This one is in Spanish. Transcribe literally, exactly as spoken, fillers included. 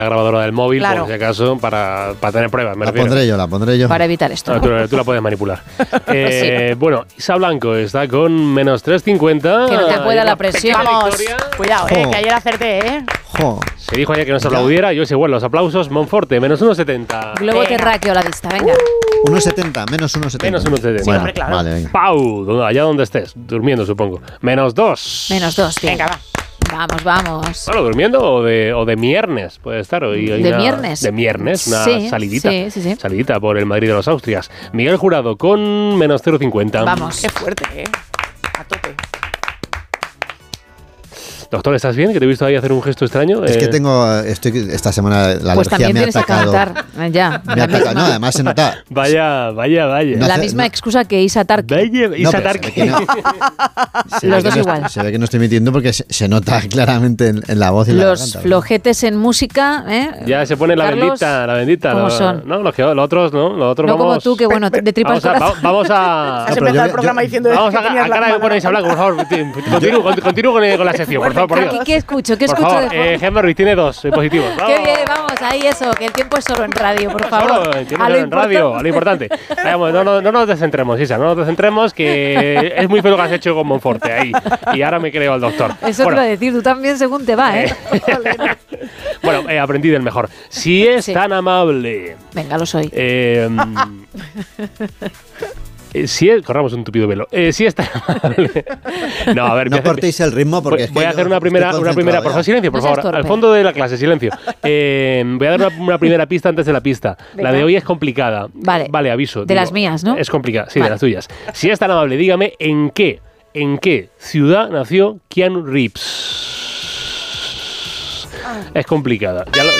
la grabadora del móvil, Claro. por si acaso, para, para tener pruebas. Me La refiero. pondré yo, la pondré yo. Para evitar esto. No, tú, tú la puedes manipular. eh, bueno, Isa Blanco está con menos tres cincuenta. Que no te pueda Hay la una presión. pequeña Vamos, victoria. cuidado, eh, Jo. que ayer acerté, ¿eh? Jo. Se dijo ayer que no se aplaudiera, yo sé, bueno, los aplausos. Monforte, menos uno setenta. Globo Venga. terráqueo a la vista, venga. uno setenta, menos uno setenta. Menos uno setenta. Bueno, hombre, claro. vale, venga. Pau, donde- allá donde estés, durmiendo supongo. Menos dos. Menos dos, bien. Venga, va. Vamos, vamos. Bueno, durmiendo o de, o de viernes, puede estar. Hoy hay ¿De una- viernes? De viernes, una Sí, salidita. sí, sí, sí. Salidita por el Madrid de los Austrias. Miguel Jurado con menos cero cincuenta. Vamos. Qué fuerte, ¿eh? A tope. Doctor, ¿estás bien? Que te he visto ahí hacer un gesto extraño. Es Eh, que tengo, estoy, esta semana la Pues alergia también me ha tienes que atacado. cantar. eh, Ya. Me ha La atacado. misma, No, además se nota. Vaya, vaya, vaya. No la hace- misma no- excusa que Isa Tarki. Vaya, No, Isa pero se Tarki. ve que no- se Los ve dos que no- igual. Se ve que no estoy mintiendo porque se, se nota claramente en, en la voz y en la Los garganta. flojetes en música, ¿eh? Ya se pone la Carlos, bendita, la bendita. ¿cómo Lo- son? No, los, que, los otros no, los otros No como vamos... tú, que bueno, de tripas Vamos a... corazón. va- Vamos a Has pero empezado yo- el programa yo- diciendo Vamos que a, tenías a la cara de mano- poner Isa Blanco, por favor. Continúo, con- continúo con, con la sección, por favor, por Dios. Aquí, ¿qué escucho? ¿Qué Por escucho favor, de eh, Gemma Ruiz tiene dos eh, positivos. Qué Vamos. bien, vamos, ahí eso, que el tiempo es solo en radio, por favor. Solo, entiendo, A lo en radio, a lo importante. Vamos, no, no, no nos descentremos, Isa, no nos descentremos, que es muy feo lo que has hecho con Monforte ahí. Y ahora me creo al doctor. Eso Bueno, te iba a decir, tú también según te va, ¿eh? bueno, eh, aprendí del mejor. Si es Sí. tan amable. Venga, lo soy. Eh, eh, si es, corramos un tupido velo. Eh, si es tan amable. No, a ver, voy No a hacer- cortéis el ritmo porque voy, es que voy a yo hacer una estoy primera, una concentrado primera, por ya. favor, silencio, por No seas favor, torpe. al fondo de la clase, silencio. Eh, voy a dar una, una primera pista antes de la pista. Venga. La de hoy es complicada. Vale. Vale, aviso. De las mías, ¿no? Es complicada, sí, Vale. de las tuyas. Si es tan amable, dígame en qué, en qué ciudad nació Keanu Reeves. Es complicada. Ya lo,